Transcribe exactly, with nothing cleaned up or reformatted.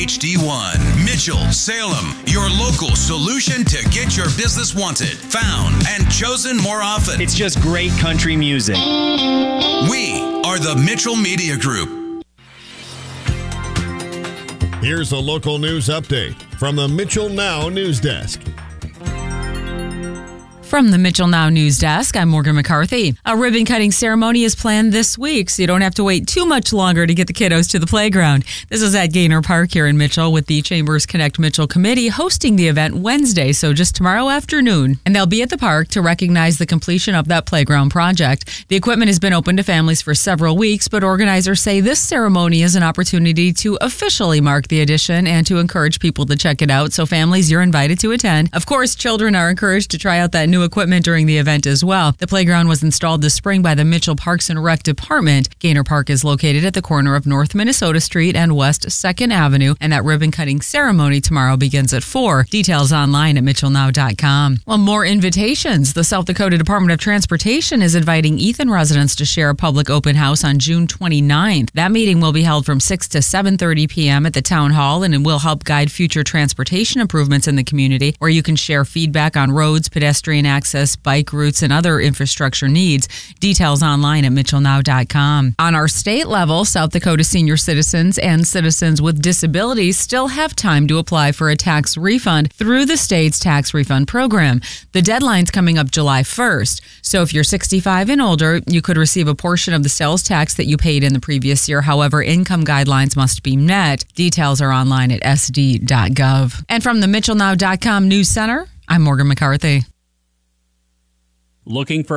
H D one, Mitchell, Salem, your local solution to get your business wanted, found, and chosen more often. It's just great country music. We are the Mitchell Media Group. Here's a local news update from the Mitchell Now News Desk. From the Mitchell Now News Desk, I'm Morgan McCarthy. A ribbon cutting ceremony is planned this week, so you don't have to wait too much longer to get the kiddos to the playground. This is at Gaynor Park here in Mitchell, with the Chambers Connect Mitchell Committee hosting the event Wednesday, so just tomorrow afternoon. And they'll be at the park to recognize the completion of that playground project. The equipment has been open to families for several weeks, but organizers say this ceremony is an opportunity to officially mark the addition and to encourage people to check it out. So families, you're invited to attend. Of course, children are encouraged to try out that new equipment during the event as well. The playground was installed this spring by the Mitchell Parks and Rec Department. Gaynor Park is located at the corner of North Minnesota Street and West second Avenue, and that ribbon cutting ceremony tomorrow begins at four. Details online at mitchell now dot com. Well, more invitations. The South Dakota Department of Transportation is inviting Ethan residents to share a public open house on June twenty-ninth. That meeting will be held from six to seven thirty p.m. at the Town Hall, and it will help guide future transportation improvements in the community, where you can share feedback on roads, pedestrian access, bike routes, and other infrastructure needs. Details online at mitchell now dot com. On our state level, South Dakota senior citizens and citizens with disabilities still have time to apply for a tax refund through the state's tax refund program. The deadline's coming up July first. So if you're sixty-five and older, you could receive a portion of the sales tax that you paid in the previous year. However, income guidelines must be met. Details are online at s d dot gov. And from the mitchell now dot com News Center, I'm Morgan McCarthy. Looking for